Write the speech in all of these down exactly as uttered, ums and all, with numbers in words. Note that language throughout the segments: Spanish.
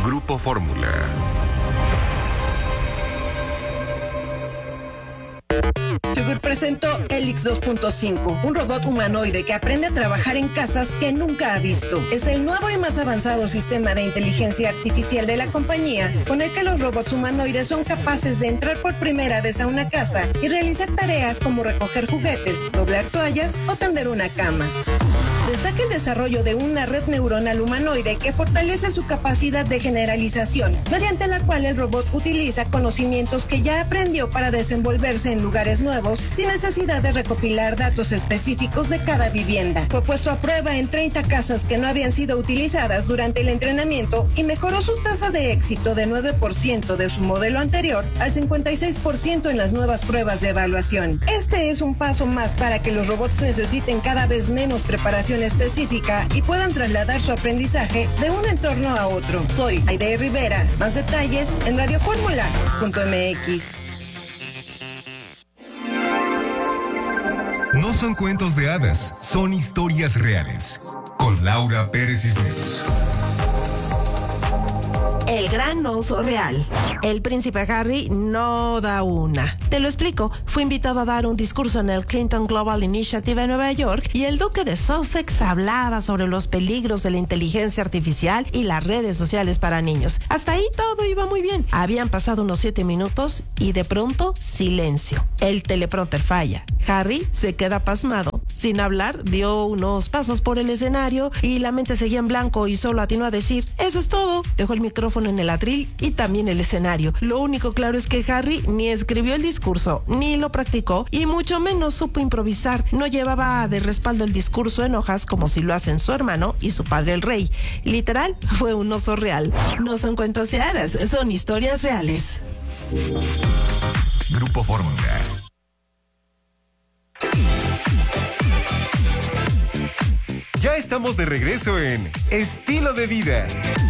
Grupo Fórmula. Yugur presentó Helix dos punto cinco, un robot humanoide que aprende a trabajar en casas que nunca ha visto. Es el nuevo y más avanzado sistema de inteligencia artificial de la compañía, con el que los robots humanoides son capaces de entrar por primera vez a una casa y realizar tareas como recoger juguetes, doblar toallas o tender una cama. Destaca el desarrollo de una red neuronal humanoide que fortalece su capacidad de generalización, mediante la cual el robot utiliza conocimientos que ya aprendió para desenvolverse en lugares nuevos sin necesidad de recopilar datos específicos de cada vivienda. Fue puesto a prueba en treinta casas que no habían sido utilizadas durante el entrenamiento y mejoró su tasa de éxito de nueve por ciento de su modelo anterior al cincuenta y seis por ciento en las nuevas pruebas de evaluación. Este es un paso más para que los robots necesiten cada vez menos preparación específica y puedan trasladar su aprendizaje de un entorno a otro. Soy Aide Rivera. Más detalles en radio fórmula punto m x. No son cuentos de hadas, son historias reales. Con Laura Pérez Cisneros. El gran oso real. El príncipe Harry no da una. Te lo explico. Fue invitado a dar un discurso en el Clinton Global Initiative en Nueva York y el duque de Sussex hablaba sobre los peligros de la inteligencia artificial y las redes sociales para niños. Hasta ahí todo iba muy bien. Habían pasado unos siete minutos y de pronto silencio. El teleprompter falla. Harry se queda pasmado. Sin hablar, dio unos pasos por el escenario y la mente seguía en blanco y solo atinó a decir, eso es todo. Dejó el micrófono en el atril y también el escenario. Lo único claro es que Harry ni escribió el discurso, ni lo practicó y mucho menos supo improvisar. No llevaba de respaldo el discurso en hojas como si lo hacen su hermano y su padre el rey. Literal, fue un oso real. No son cuentos de hadas, son historias reales. Grupo Fórmula. Ya estamos de regreso en Estilo de Vida.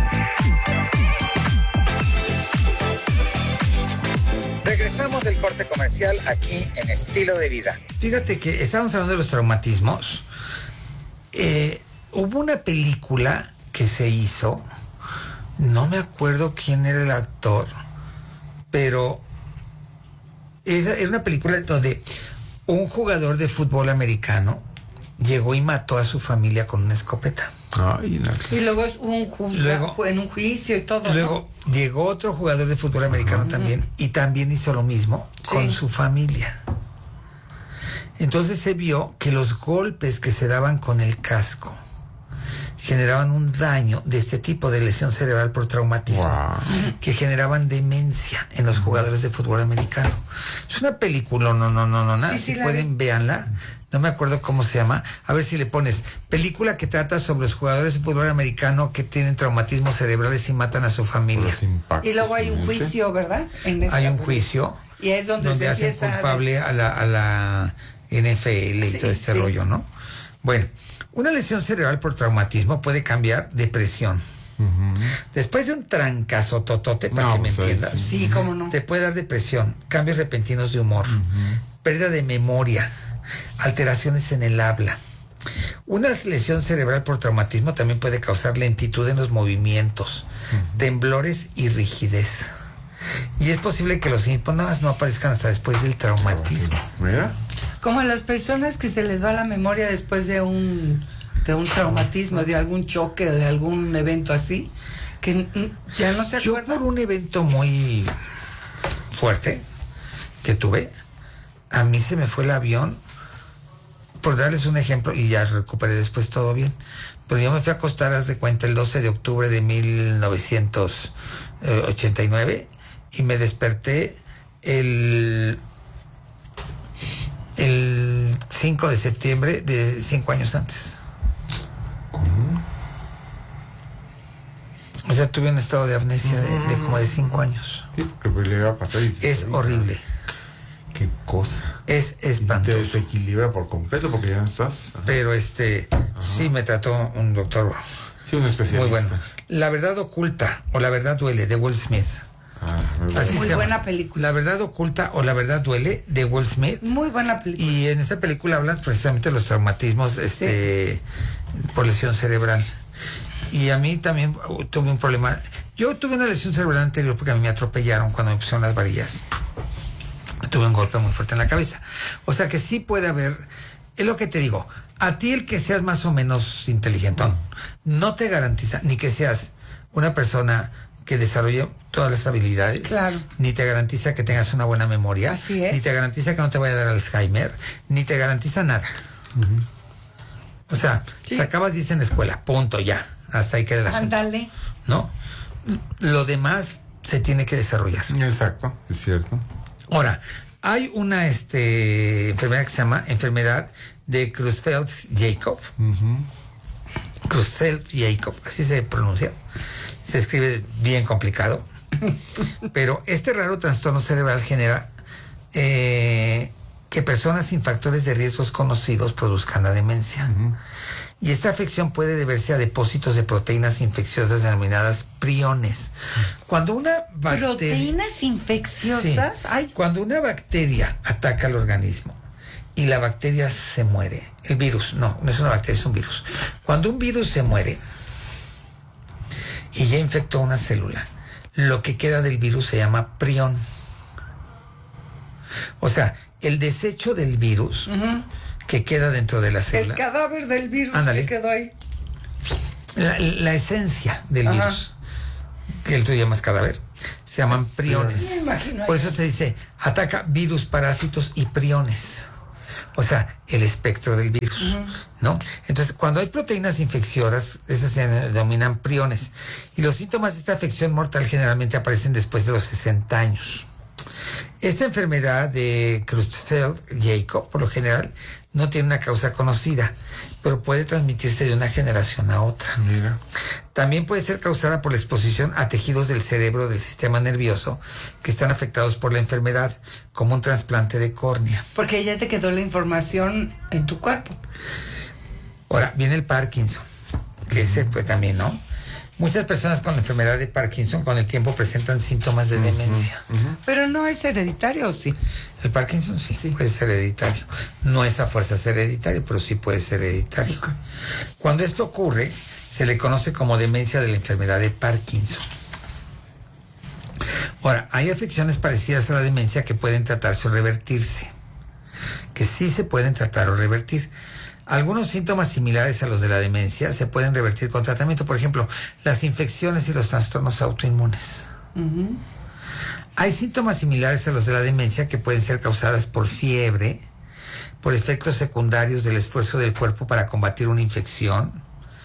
Regresamos del corte comercial aquí en Estilo de Vida. Fíjate que estábamos hablando de los traumatismos. Eh, hubo una película que se hizo, no me acuerdo quién era el actor, pero era una película donde un jugador de fútbol americano llegó y mató a su familia con una escopeta. Ay, no. Y luego es un juzga, luego, en un juicio y todo. Luego ¿no? llegó otro jugador de fútbol americano uh-huh. también y también hizo lo mismo sí. con su familia. Entonces se vio que los golpes que se daban con el casco generaban un daño de este tipo de lesión cerebral por traumatismo, wow. que generaban demencia en los jugadores de fútbol americano. Es una película, no, no, no, no, nada. Sí, sí, si pueden, vi. véanla. No me acuerdo cómo se llama. A ver si le pones película que trata sobre los jugadores de fútbol americano que tienen traumatismos cerebrales y matan a su familia. Y luego hay un juicio, ¿verdad? En hay un juicio. Y es donde, donde se hacen culpable a, de... a, la, a la N F L y sí, todo este sí. rollo, ¿no? Bueno, una lesión cerebral por traumatismo puede cambiar depresión. Uh-huh. Después de un trancazo totote, para no, que me pues entiendas. Sí. sí, cómo no. Te puede dar depresión, cambios repentinos de humor, uh-huh. pérdida de memoria, alteraciones en el habla. Una lesión cerebral por traumatismo también puede causar lentitud en los movimientos, uh-huh. temblores y rigidez. Y es posible que los síntomas no aparezcan hasta después del traumatismo. Mira. Como a las personas que se les va la memoria después de un de un traumatismo, de algún choque o de algún evento así, que ya no se acuerdan. Yo por un evento muy fuerte que tuve, a mí se me fue el avión, por darles un ejemplo, y ya recuperé después todo bien. Pero yo me fui a acostar, haz de cuenta, el doce de octubre de mil novecientos ochenta y nueve y me desperté el... el cinco de septiembre de cinco años antes. ¿Cómo? O sea, tuve un estado de amnesia de, de como de cinco años. Sí, porque le iba a pasar. Y es horrible. Qué cosa. Es espantoso. Te desequilibra por completo porque ya no estás. Ajá. Pero este, ajá. sí me trató un doctor. Sí, un especialista. Muy bueno. La verdad oculta o La verdad duele, de Will Smith. Ah, muy, Así muy buena película. La verdad oculta o La verdad duele, de Will Smith. Muy buena película. Y en esta película hablan precisamente de los traumatismos este, sí. por lesión cerebral. Y a mí también tuve un problema. Yo tuve una lesión cerebral anterior porque a mí me atropellaron cuando me pusieron las varillas. Tuve un golpe muy fuerte en la cabeza. O sea que sí puede haber, es lo que te digo, a ti el que seas más o menos inteligentón, no te garantiza ni que seas una persona que desarrolle todas las habilidades, claro, ni te garantiza que tengas una buena memoria, así es, ni te garantiza que no te vaya a dar Alzheimer, ni te garantiza nada. Uh-huh. O sea, sí, sacabas diez en la escuela, punto, ya, hasta ahí queda el asunto. Ándale. ¿No? Lo demás se tiene que desarrollar. Exacto, es cierto. Ahora, hay una este, enfermedad que se llama enfermedad de Creutzfeldt-Jakob. Uh-huh. Creutzfeldt-Jakob, así se pronuncia. Se escribe bien complicado. Pero este raro trastorno cerebral genera eh, que personas sin factores de riesgos conocidos produzcan la demencia. Uh-huh. Y esta afección puede deberse a depósitos de proteínas infecciosas denominadas priones. Cuando una bacteria... ¿Proteínas infecciosas? Sí, Ay. Cuando una bacteria ataca al organismo y la bacteria se muere, el virus, no, no es una bacteria, es un virus. Cuando un virus se muere y ya infectó una célula, lo que queda del virus se llama prión. O sea, el desecho del virus... Uh-huh. que queda dentro de la célula. El cadáver del virus. Ándale. Que quedó ahí. La, la esencia del Ajá. virus, que tú llamas cadáver, se llaman priones. Me imagino Por eso se dice, ataca virus, parásitos y priones. O sea, el espectro del virus, uh-huh. ¿no? Entonces, cuando hay proteínas infecciosas, esas se denominan priones. Y los síntomas de esta afección mortal generalmente aparecen después de los sesenta años. Esta enfermedad de Creutzfeldt-Jakob, por lo general, no tiene una causa conocida, pero puede transmitirse de una generación a otra. Mira. También puede ser causada por la exposición a tejidos del cerebro del sistema nervioso que están afectados por la enfermedad, como un trasplante de córnea. Porque ya te quedó la información en tu cuerpo. Ahora, viene el Parkinson, que ese pues también, ¿no? Muchas personas con la enfermedad de Parkinson con el tiempo presentan síntomas de demencia. Uh-huh, uh-huh. Pero no es hereditario, ¿o sí? El Parkinson sí, sí, puede ser hereditario. No es a fuerzas hereditario, pero sí puede ser hereditario. Okay. Cuando esto ocurre, se le conoce como demencia de la enfermedad de Parkinson. Ahora, hay afecciones parecidas a la demencia que pueden tratarse o revertirse. Que sí se pueden tratar o revertir. Algunos síntomas similares a los de la demencia se pueden revertir con tratamiento. Por ejemplo, las infecciones y los trastornos autoinmunes. Uh-huh. Hay síntomas similares a los de la demencia que pueden ser causadas por fiebre, por efectos secundarios del esfuerzo del cuerpo para combatir una infección.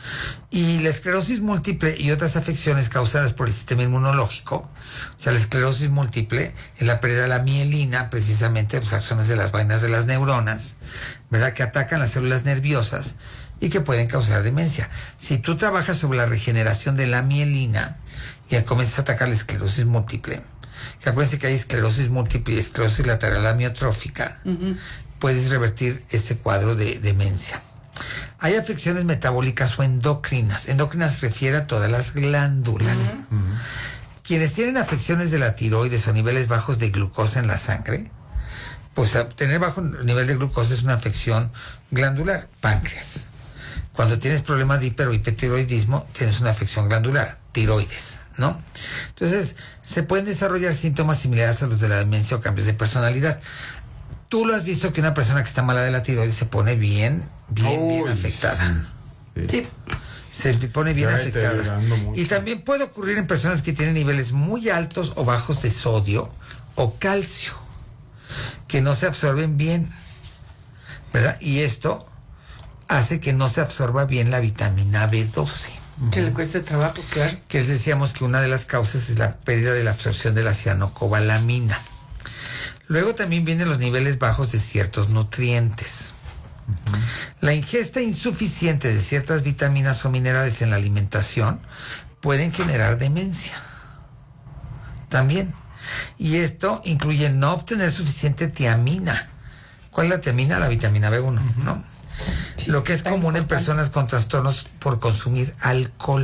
Y la esclerosis múltiple y otras afecciones causadas por el sistema inmunológico, o sea, la esclerosis múltiple es la pérdida de la mielina, precisamente, pues, acciones de las vainas de las neuronas, ¿verdad?, que atacan las células nerviosas y que pueden causar demencia. Si tú trabajas sobre la regeneración de la mielina y comienzas a atacar la esclerosis múltiple, que acuérdense que hay esclerosis múltiple y esclerosis lateral amiotrófica, uh-huh. puedes revertir este cuadro de demencia. Hay afecciones metabólicas o endocrinas. Endocrinas se refiere a todas las glándulas. Uh-huh. Uh-huh. Quienes tienen afecciones de la tiroides o niveles bajos de glucosa en la sangre, pues tener bajo nivel de glucosa es una afección glandular, páncreas. Cuando tienes problemas de hiper o hipertiroidismo, tienes una afección glandular, tiroides, ¿no? Entonces, se pueden desarrollar síntomas similares a los de la demencia o cambios de personalidad. Tú lo has visto que una persona que está mala de la tiroides se pone bien, bien, oh, bien afectada. Sí. sí. Se pone bien afectada. Y también puede ocurrir en personas que tienen niveles muy altos o bajos de sodio o calcio, que no se absorben bien, ¿verdad? Y esto hace que no se absorba bien la vitamina B doce. Que le cueste trabajo, claro. Que decíamos que una de las causas es la pérdida de la absorción de la cianocobalamina. Luego también vienen los niveles bajos de ciertos nutrientes. Uh-huh. La ingesta insuficiente de ciertas vitaminas o minerales en la alimentación pueden generar demencia. También. Y esto incluye no obtener suficiente tiamina. ¿Cuál es la tiamina? La vitamina B uno, uh-huh. ¿no? Sí, lo que es común en personas con trastornos por consumir alcohol.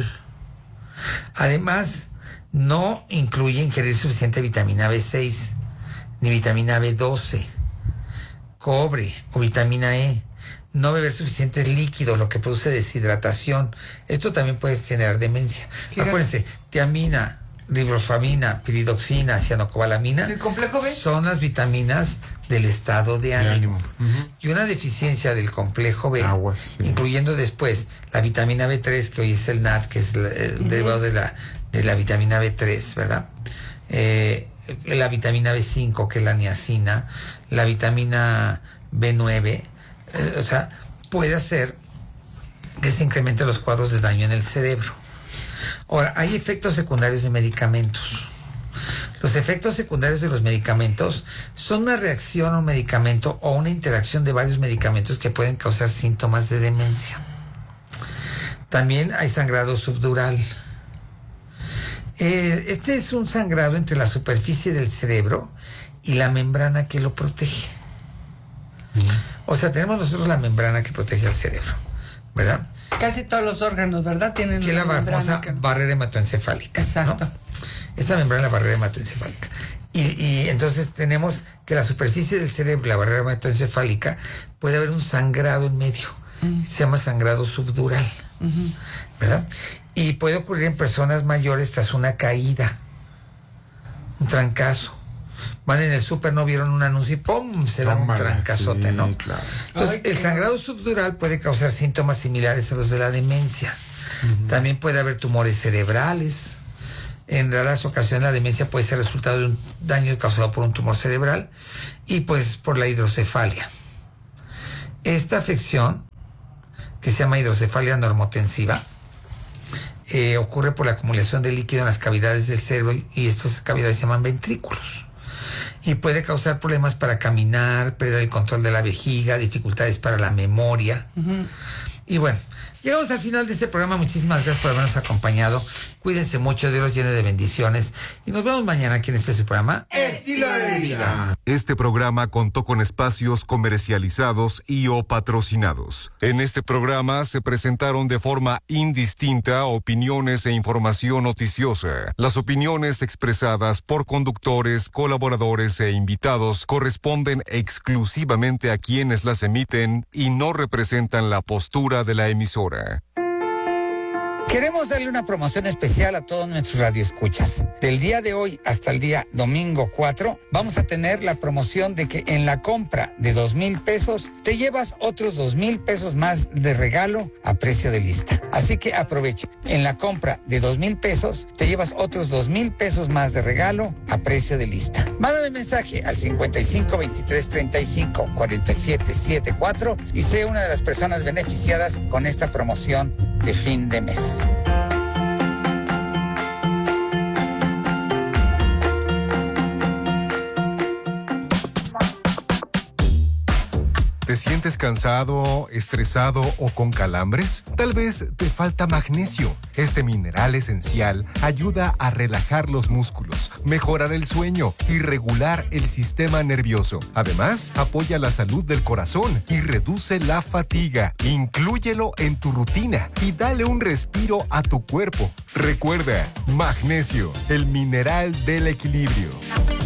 Además, no incluye ingerir suficiente vitamina B seis, ni vitamina B doce, cobre o vitamina E. no beber suficiente líquido, lo que produce deshidratación. Esto también puede generar demencia. Fíjate. Acuérdense, tiamina, riboflavina, piridoxina, cianocobalamina. ¿El complejo B? Son las vitaminas del estado de ánimo. De ánimo. Uh-huh. Y una deficiencia del complejo B, Aguas, sí. incluyendo después la vitamina B tres, que hoy es el N A D, que es el, el uh-huh. derivado de la, de la vitamina B tres, ¿verdad? Eh, la vitamina B cinco, que es la niacina, la vitamina B nueve, eh, o sea, puede hacer que se incrementen los cuadros de daño en el cerebro. Ahora, hay efectos secundarios de medicamentos. Los efectos secundarios de los medicamentos son una reacción a un medicamento o una interacción de varios medicamentos que pueden causar síntomas de demencia. También hay sangrado subdural. Eh, este es un sangrado entre la superficie del cerebro y la membrana que lo protege. O sea, tenemos nosotros la membrana que protege al cerebro, ¿verdad? Casi todos los órganos, ¿verdad? Tienen que la famosa que... barrera hematoencefálica. Exacto. ¿No? Esta membrana es la barrera hematoencefálica. Y, y entonces tenemos que la superficie del cerebro, la barrera hematoencefálica, puede haber un sangrado en medio. Uh-huh. Se llama sangrado subdural. Uh-huh. ¿Verdad? Y puede ocurrir en personas mayores tras una caída, un trancazo. Van en el súper, no vieron un anuncio y ¡pum! Se da un trancazote, sí, ¿no? Claro. Entonces, Ay, el sangrado subdural puede causar síntomas similares a los de la demencia. Uh-huh. También puede haber tumores cerebrales. En raras ocasiones la demencia puede ser resultado de un daño causado por un tumor cerebral y pues por la hidrocefalia. Esta afección, que se llama hidrocefalia normotensiva, eh, ocurre por la acumulación de líquido en las cavidades del cerebro y estas cavidades se llaman ventrículos. Y puede causar problemas para caminar, pérdida del control de la vejiga, dificultades para la memoria. Uh-huh. Y bueno, llegamos al final de este programa. Muchísimas gracias por habernos acompañado. Cuídense mucho, Dios los llene de bendiciones. Y nos vemos mañana aquí en este su programa, Estilo de Vida. Este programa contó con espacios comercializados y o patrocinados. En este programa se presentaron de forma indistinta opiniones e información noticiosa. Las opiniones expresadas por conductores, colaboradores e invitados corresponden exclusivamente a quienes las emiten y no representan la postura de la emisora. Queremos darle una promoción especial a todos nuestros radioescuchas. Del día de hoy hasta el día domingo cuatro, vamos a tener la promoción de que en la compra de dos mil pesos, te llevas otros dos mil pesos más de regalo a precio de lista. Así que aprovecha. En la compra de dos mil pesos, te llevas otros dos mil pesos más de regalo a precio de lista. Mándame mensaje al cincuenta y cinco veintitrés treinta y cinco cuarenta y siete setenta y cuatro y sé una de las personas beneficiadas con esta promoción de fin de mes. ¿Te sientes cansado, estresado o con calambres? Tal vez te falta magnesio. Este mineral esencial ayuda a relajar los músculos, mejorar el sueño y regular el sistema nervioso. Además, apoya la salud del corazón y reduce la fatiga. Inclúyelo en tu rutina y dale un respiro a tu cuerpo. Recuerda, magnesio, el mineral del equilibrio.